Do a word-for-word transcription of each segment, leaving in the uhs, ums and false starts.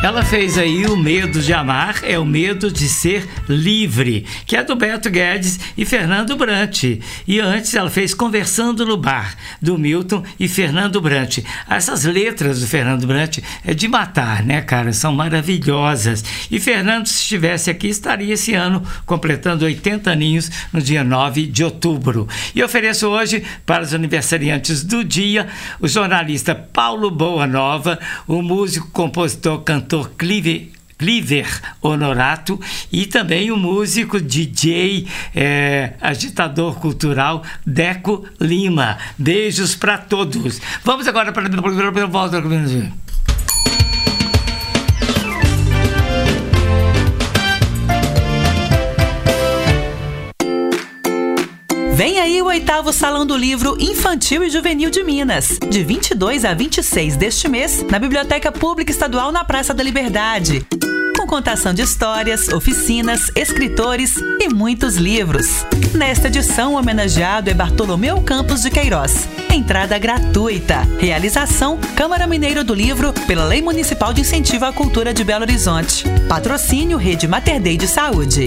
Ela fez aí O Medo de Amar é o Medo de Ser Livre, que é do Beto Guedes e Fernando Brant. E antes ela fez Conversando no Bar, do Milton e Fernando Brant. Essas letras do Fernando Brant é de matar, né, cara? São maravilhosas. E Fernando, se estivesse aqui, estaria esse ano completando oitenta aninhos no dia nove de outubro. E ofereço hoje para os aniversariantes do dia o jornalista Paulo Boanova, o músico, compositor, cantor Clive Cliver Honorato e também o músico D J, é, agitador cultural Deco Lima. Beijos para todos. Vamos agora para a volta. Vem aí o oitavo Salão do Livro Infantil e Juvenil de Minas, de vinte e dois a vinte e seis deste mês, na Biblioteca Pública Estadual na Praça da Liberdade. Com contação de histórias, oficinas, escritores e muitos livros. Nesta edição, o homenageado é Bartolomeu Campos de Queiroz. Entrada gratuita. Realização Câmara Mineira do Livro pela Lei Municipal de Incentivo à Cultura de Belo Horizonte. Patrocínio Rede Mater Dei de Saúde.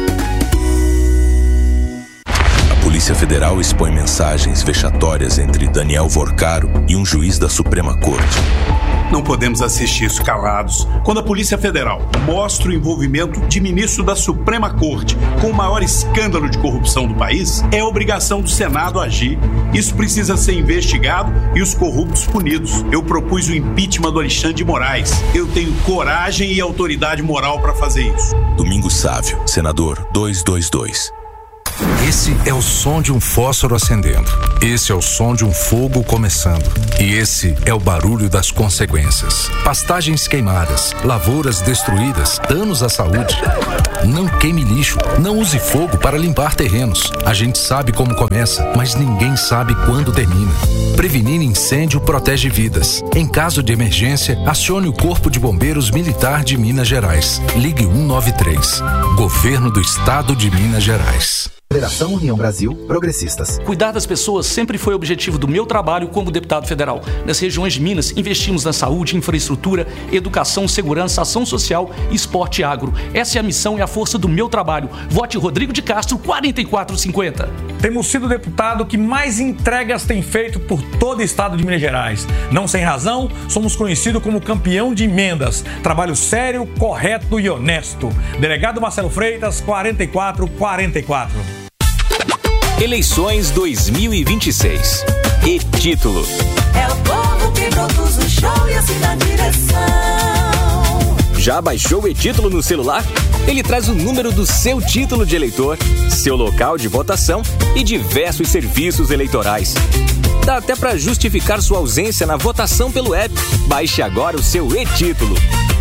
A Polícia Federal expõe mensagens vexatórias entre Daniel Vorcaro e um juiz da Suprema Corte. Não podemos assistir isso calados. Quando a Polícia Federal mostra o envolvimento de ministro da Suprema Corte com o maior escândalo de corrupção do país, é obrigação do Senado agir. Isso precisa ser investigado e os corruptos punidos. Eu propus o impeachment do Alexandre de Moraes. Eu tenho coragem e autoridade moral para fazer isso. Domingos Sávio, senador duzentos e vinte e dois. Esse é o som de um fósforo acendendo. Esse é o som de um fogo começando. E esse é o barulho das consequências. Pastagens queimadas, lavouras destruídas, danos à saúde. Não queime lixo, não use fogo para limpar terrenos. A gente sabe como começa, mas ninguém sabe quando termina. Prevenir incêndio protege vidas. Em caso de emergência, acione o Corpo de Bombeiros Militar de Minas Gerais. Ligue cento e noventa e três. Governo do Estado de Minas Gerais. Federação União Brasil Progressistas. Cuidar das pessoas sempre foi o objetivo do meu trabalho como deputado federal. Nas regiões de Minas, investimos na saúde, infraestrutura, educação, segurança, ação social, esporte e agro. Essa é a missão e a força do meu trabalho. Vote Rodrigo de Castro, quatro quatro cinco zero. Temos sido o deputado que mais entregas tem feito por todo o estado de Minas Gerais. Não sem razão, somos conhecidos como campeão de emendas. Trabalho sério, correto e honesto. Delegado Marcelo Freitas, quatro quatro quatro quatro. Eleições dois mil e vinte e seis. E título: é o povo que produz o show e assim dá direção. Já baixou o e-título no celular? Ele traz o número do seu título de eleitor, seu local de votação e diversos serviços eleitorais. Dá até para justificar sua ausência na votação pelo app. Baixe agora o seu e-título.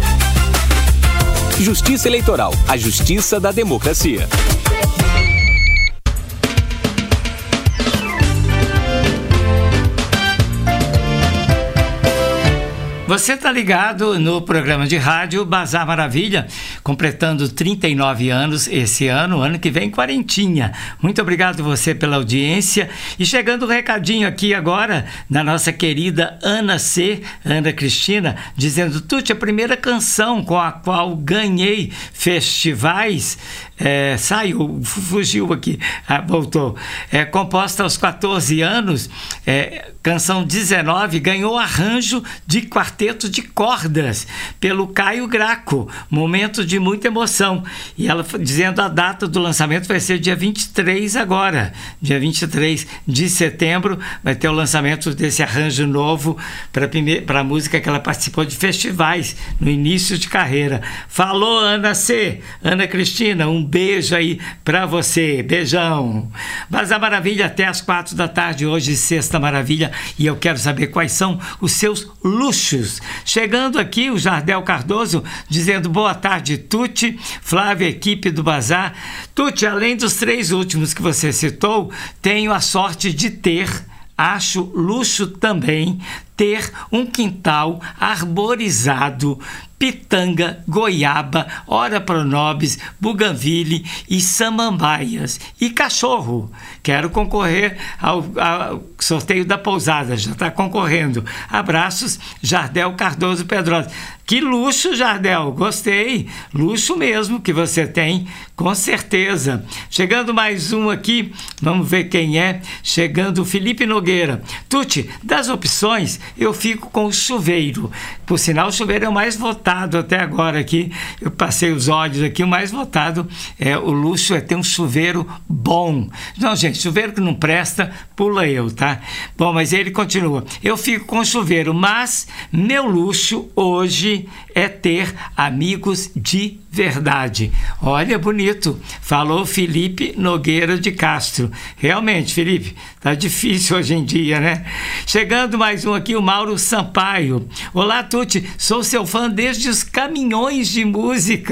Justiça Eleitoral, a justiça da democracia. Você está ligado no programa de rádio Bazar Maravilha, completando trinta e nove anos esse ano, ano que vem quarentinha. Muito obrigado você pela audiência. E chegando um recadinho aqui agora da nossa querida Ana C, Ana Cristina, dizendo: Tuti, a primeira canção com a qual ganhei festivais, é, saiu, fugiu aqui, ah, voltou, é, composta aos quatorze anos, é, canção dezenove, ganhou arranjo de quarteto de cordas pelo Caio Graco, momento de muita emoção. E ela dizendo a data do lançamento vai ser dia vinte e três agora, dia vinte e três de setembro, vai ter o lançamento desse arranjo novo para a música que ela participou de festivais no início de carreira. Falou, Ana C, Ana Cristina, um beijo aí para você, beijão. Bazar Maravilha até as quatro da tarde hoje, Sexta Maravilha, e eu quero saber quais são os seus luxos. Chegando aqui o Jardel Cardoso dizendo: boa tarde, Tuti, Flávia, equipe do Bazar. Tuti, além dos três últimos que você citou, tenho a sorte de ter, acho luxo também, ter um quintal arborizado, pitanga, goiaba, ora pronobis, buganville e samambaias. E cachorro. Quero concorrer ao, ao sorteio da pousada, já está concorrendo. Abraços, Jardel Cardoso Pedrosa. Que luxo, Jardel, gostei. Luxo mesmo que você tem, com certeza. Chegando mais um aqui, vamos ver quem é. Chegando o Felipe Nogueira. Tuti, das opções, eu fico com o chuveiro. Por sinal, o chuveiro é o mais votado até agora aqui. Eu passei os olhos aqui, o mais votado é o luxo é ter um chuveiro bom. Não, gente, chuveiro que não presta, pula eu, tá? Bom, mas ele continua. Eu fico com o chuveiro, mas meu luxo hoje é ter amigos de verdade. Olha, bonito. Falou Felipe Nogueira de Castro. Realmente, Felipe, tá difícil hoje em dia, né? Chegando mais um aqui, o Mauro Sampaio. Olá, Tuti, sou seu fã desde os caminhões de música.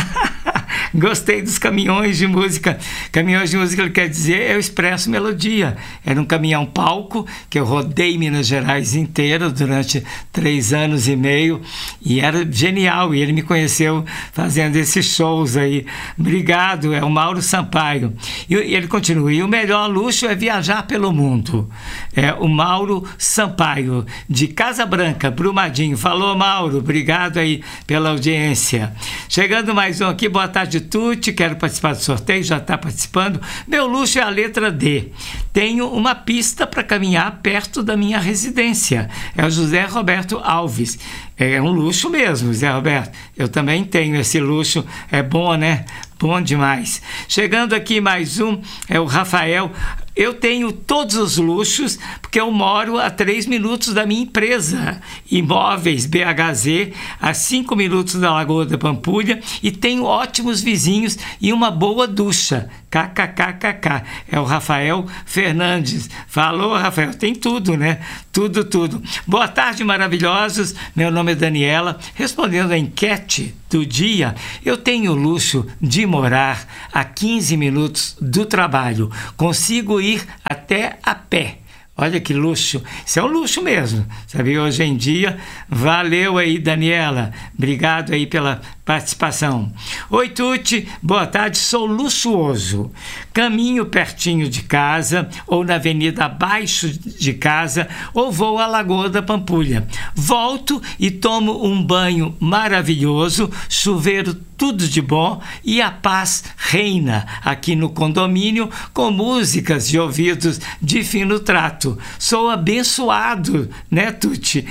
Gostei dos caminhões de música. Caminhões de música, ele quer dizer, é o Expresso Melodia. Era um caminhão palco que eu rodei Minas Gerais inteira durante três anos e meio e era genial. E ele me conheceu fazendo esses shows aí. Obrigado, é o Mauro Sampaio. E ele continua, e o melhor luxo é viajar pelo mundo. É o Mauro Sampaio, de Casa Branca, Brumadinho. Falou, Mauro, obrigado aí pela audiência. Chegando mais um aqui, boa tarde, Tuti, quero participar do sorteio, já está participando. Meu luxo é a letra D. Tenho uma pista para caminhar perto da minha residência. É o José Roberto Alves. É um luxo mesmo, Zé Roberto. Eu também tenho esse luxo. É bom, né? Bom demais. Chegando aqui mais um, é o Rafael. Eu tenho todos os luxos porque eu moro a três minutos da minha empresa, Imóveis B H Z, a cinco minutos da Lagoa da Pampulha, e tenho ótimos vizinhos e uma boa ducha. KKKKK. É o Rafael Fernandes. Falou, Rafael. Tem tudo, né? Tudo, tudo. Boa tarde, maravilhosos. Meu nome é Daniela. Respondendo a enquete do dia, eu tenho o luxo de morar a quinze minutos do trabalho. Consigo ir até a pé. Olha que luxo. Isso é um luxo mesmo, sabe? Hoje em dia, valeu aí, Daniela. Obrigado aí pela participação. Oi, Tuti. Boa tarde. Sou luxuoso. Caminho pertinho de casa, ou na avenida abaixo de casa, ou vou à Lagoa da Pampulha. Volto e tomo um banho maravilhoso, chuveiro tudo de bom e a paz reina aqui no condomínio com músicas de ouvidos de fino trato. Sou abençoado, né, Tuti?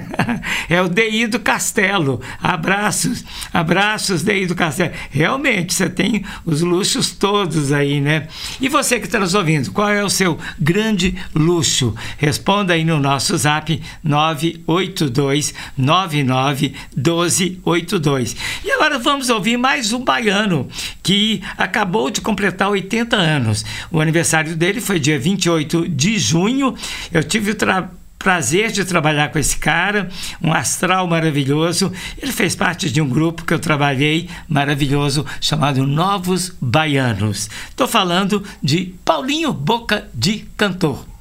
É o D I do Castelo. Abraços, abraços, D I do Castelo. Realmente, você tem os luxos todos aí, né? E você que está nos ouvindo, qual é o seu grande luxo? Responda aí no nosso zap nove oito dois nove nove um dois oito dois. E agora vamos ouvir mais um baiano que acabou de completar oitenta anos. O aniversário dele foi dia vinte e oito de junho. Eu tive o tra- prazer de trabalhar com esse cara, um astral maravilhoso. Ele fez parte de um grupo que eu trabalhei maravilhoso chamado Novos Baianos. Estou falando de Paulinho Boca de Cantor.